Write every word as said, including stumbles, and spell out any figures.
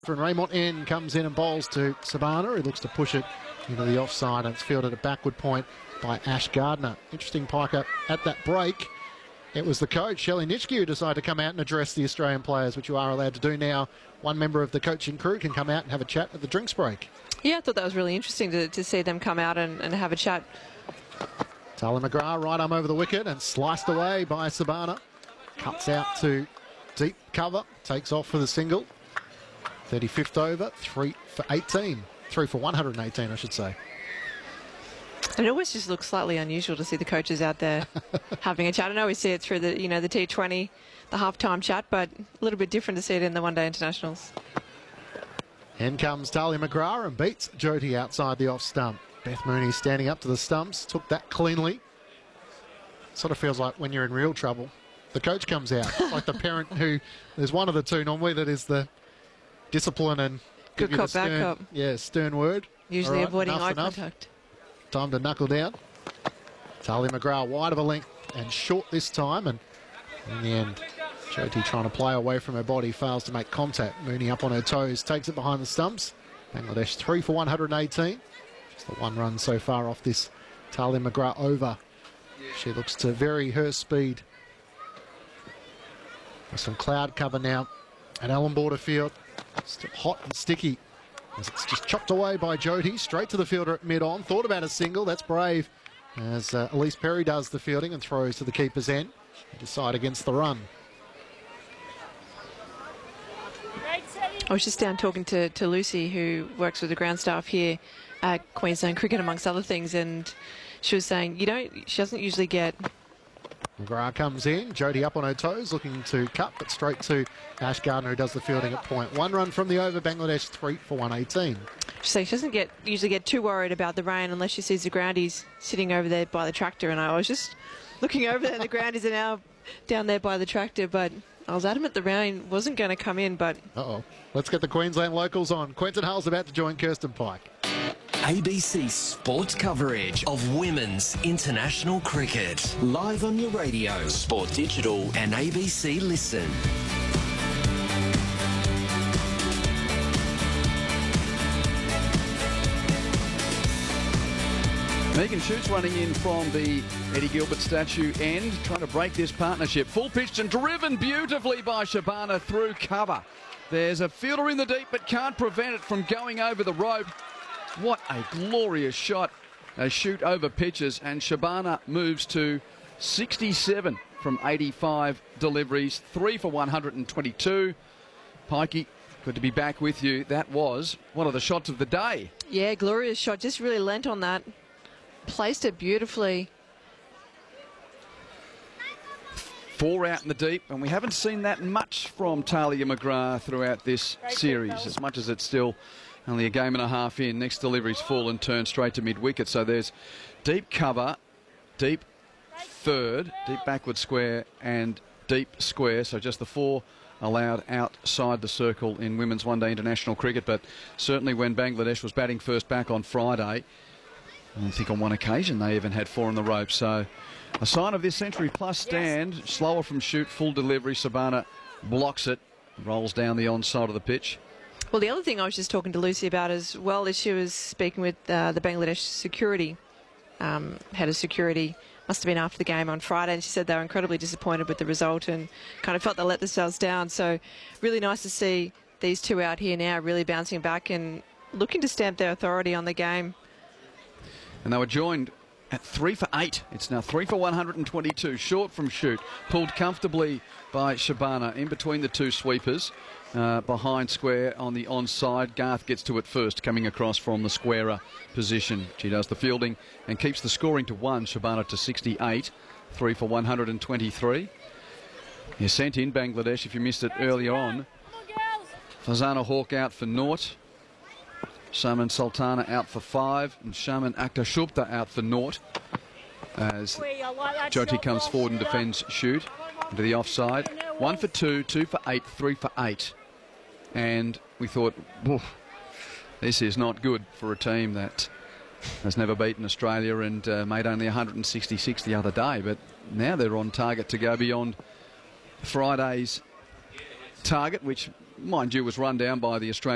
And Raymond N comes in and bowls to Sabana, who looks to push it into the offside, and it's fielded at backward point by Ash Gardner. Interesting piker at that break. It was the coach, Shelley Nitschke, who decided to come out and address the Australian players, which you are allowed to do now. One member of the coaching crew can come out and have a chat at the drinks break. Yeah, I thought that was really interesting to, to see them come out and, and have a chat. Tali McGrath, right arm over the wicket and sliced away by Sabana. Cuts out to deep cover, takes off for the single. thirty-fifth over, three for eighteen. Three for one hundred eighteen, I should say. And it always just looks slightly unusual to see the coaches out there having a chat. I know we see it through the, you know, the T twenty, the halftime chat, but a little bit different to see it in the one-day internationals. In comes Tali McGrath and beats Jyoti outside the off stump. Beth Mooney standing up to the stumps, took that cleanly. Sort of feels like when you're in real trouble, the coach comes out, like the parent who, there's one of the two normally that is the discipline and good give you cop, the stern, bad cop. Yeah, stern word. Usually right, avoiding enough, eye enough. contact. Time to knuckle down. Tali McGrath wide of a length and short this time, and in the end, Jyoti trying to play away from her body, fails to make contact. Mooney up on her toes, takes it behind the stumps. Bangladesh three for one hundred eighteen. Just the one run so far off this Tali McGrath over. She looks to vary her speed. There's some cloud cover now at Allan Border Field. Still hot and sticky as it's just chopped away by Jyoti, straight to the fielder at mid-on. Thought about a single, that's brave, as uh, Elise Perry does the fielding and throws to the keeper's end. They decide against the run. I was just down talking to, to Lucy, who works with the ground staff here at Queensland Cricket, amongst other things, and she was saying, you don't, she doesn't usually get... McGrath comes in, Jyoti up on her toes, looking to cut, but straight to Ash Gardner, who does the fielding at point. One run from the over, Bangladesh three for one eighteen. She's saying she doesn't get usually get too worried about the rain unless she sees the groundies sitting over there by the tractor, and I was just looking over there, and the groundies are now down there by the tractor, but I was adamant the rain wasn't going to come in, but... Uh-oh. Let's get the Queensland locals on. Quentin Hull's about to join Kirsten Pike. A B C Sports coverage of women's international cricket. Live on your radio, Sport Digital and A B C Listen. Megan Shoots running in from the Eddie Gilbert statue end, trying to break this partnership. Full pitched and driven beautifully by Shabana through cover. There's a fielder in the deep but can't prevent it from going over the rope. What a glorious shot. A shoot over pitches, and Shabana moves to sixty-seven from eighty-five deliveries, three for one hundred twenty-two. Pikey, good to be back with you. That was one of the shots of the day. Yeah, glorious shot. Just really lent on that. Placed it beautifully. Four out in the deep, and we haven't seen that much from Talia McGrath throughout this series, as much as it's still only a game and a half in. Next delivery's full and turned straight to mid-wicket. So there's deep cover, deep third, deep backward square and deep square. So just the four allowed outside the circle in women's one-day international cricket. But certainly when Bangladesh was batting first back on Friday, I think on one occasion they even had four on the rope. So a sign of this century-plus stand. Yes. Slower from shoot, full delivery. Sabana blocks it, rolls down the onside of the pitch. Well, the other thing I was just talking to Lucy about as well is she was speaking with uh, the Bangladesh security, um, head of security, must have been after the game on Friday, and she said they were incredibly disappointed with the result and kind of felt they let themselves down. So really nice to see these two out here now really bouncing back and looking to stamp their authority on the game. And they were joined at three for eight. It's now three for one hundred twenty-two, short from shoot, pulled comfortably by Shabana in between the two sweepers. Uh, behind square on the onside. Garth gets to it first, coming across from the squarer position. She does the fielding and keeps the scoring to one. Shabana to sixty-eight, three for one hundred twenty-three. You're sent in Bangladesh if you missed it earlier on. Fazana Hawk out for naught. Shaman Sultana out for five, and Shaman Akhtar Shubta out for naught. As Jyoti comes forward and defends shoot into the offside. One for two, two for eight, three for eight. And we thought, this is not good for a team that has never beaten Australia and uh, made only one hundred sixty-six the other day. But now they're on target to go beyond Friday's target, which, mind you, was run down by the Australian